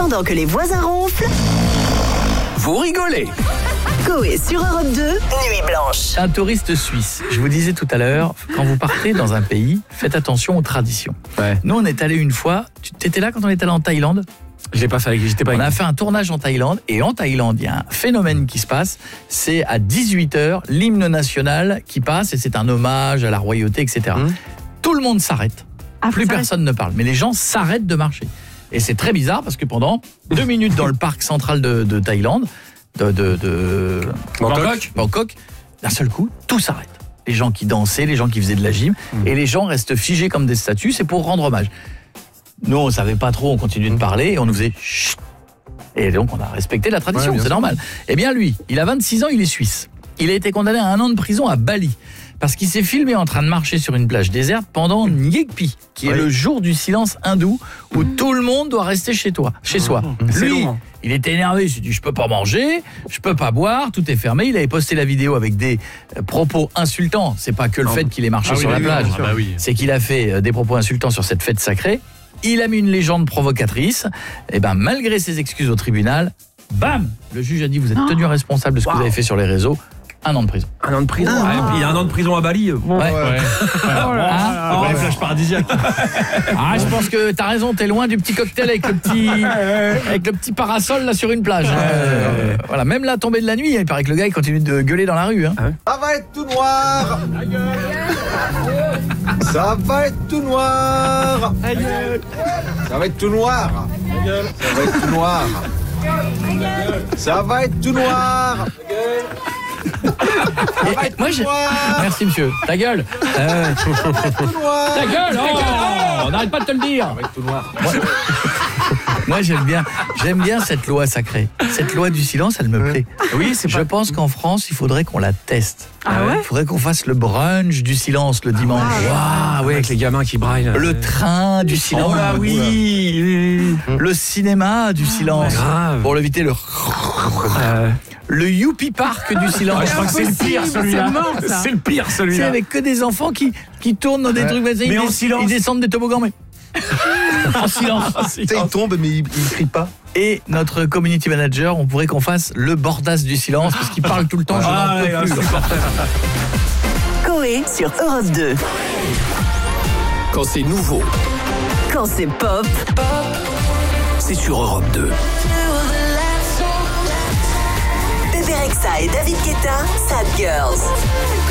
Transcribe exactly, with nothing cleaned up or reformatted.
Pendant que les voisins ronflent, vous rigolez. Coé sur Europe deux, Nuit Blanche. Un touriste suisse. Je vous disais tout à l'heure, quand vous partez dans un pays, faites attention aux traditions. Ouais. Nous, on est allé une fois. Tu étais là quand on est allé en Thaïlande ? Je l'ai pas fait, j'étais pas. On a fait un tournage en Thaïlande, et en Thaïlande, il y a un phénomène qui se passe. C'est à dix-huit heures, l'hymne national qui passe, et c'est un hommage à la royauté, et cetera. Mmh. Tout le monde s'arrête. Ah, Plus personne ne parle, mais les gens s'arrêtent de marcher. Et c'est très bizarre parce que pendant deux minutes dans le parc central de, de Thaïlande, de, de, de Bangkok. Bangkok, d'un seul coup, tout s'arrête. Les gens qui dansaient, les gens qui faisaient de la gym, mmh. et les gens restent figés comme des statues, c'est pour rendre hommage. Nous, on ne savait pas trop, on continuait de parler et on nous faisait chut. Et donc, on a respecté la tradition, ouais, c'est sûr. Normal. Eh bien, lui, il a vingt-six ans, il est suisse. Il a été condamné à un an de prison à Bali parce qu'il s'est filmé en train de marcher sur une plage déserte pendant Nyekpi, qui oui. est le jour du silence hindou où mmh. tout le monde doit rester chez toi, chez soi. Mmh. Lui, il était énervé, il s'est dit « je peux pas manger, je peux pas boire, tout est fermé ». Il avait posté la vidéo avec des propos insultants. C'est pas que le non. fait qu'il ait marché ah, sur oui, la oui, plage, ah, bah oui. c'est qu'il a fait des propos insultants sur cette fête sacrée. Il a mis une légende provocatrice. Et ben malgré ses excuses au tribunal, bam, le juge a dit vous êtes tenu responsable de ce wow. que vous avez fait sur les réseaux. Un an de prison. Un an de prison. Ah, ouais, et puis il y a un an de prison à Bali. Ouais. ouais. ouais. Ah, oh, les flashs paradisiaques. Ah, je pense que t'as raison, t'es loin du petit cocktail avec le petit, avec le petit parasol là sur une plage. Hein. Euh, voilà, même la tombée de la nuit, il paraît que le gars il continue de gueuler dans la rue. Hein. Ça va être tout noir. Ça va être tout noir. Ça va être tout noir. Ça va être tout noir. Ça va être tout noir. Et, moi, je... Merci monsieur. Ta gueule. Euh... Ta gueule. Oh, on n'arrête pas de te le dire. Moi, moi j'aime bien, j'aime bien cette loi sacrée. Cette loi du silence, elle me plaît. Oui, c'est. Je pas... pense qu'en France, il faudrait qu'on la teste. Ah ouais. Il faudrait qu'on fasse le brunch du silence le dimanche. Ah, wow, ouais, avec les gamins qui braillent. Le train du silence. Oh là, oui. Le cinéma du silence. Grave. Pour l'éviter le. Euh... Le Youpi Park du silence. Ah, je crois que c'est le pire celui-là. C'est, c'est le pire celui-là. C'est avec que des enfants qui, qui tournent dans des ouais. trucs. Mais ils en des, silence. Ils descendent des toboggans, mais. en silence. Tu sais, ils tombent, mais ils ne crient pas. Et notre community manager, on pourrait qu'on fasse le bordas du silence parce qu'il parle tout le temps. Ah, je n'en peux plus. Coé sur Europe deux. Quand c'est nouveau. Quand c'est pop. C'est sur Europe deux. Bébé Rexha et David Guetta, Sad Girls.